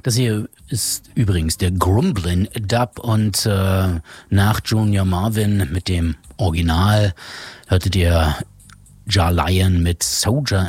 Das hier ist übrigens der Grumblin Dub und nach Junior Marvin mit dem Original hörtet ihr Ja Lion mit Soldier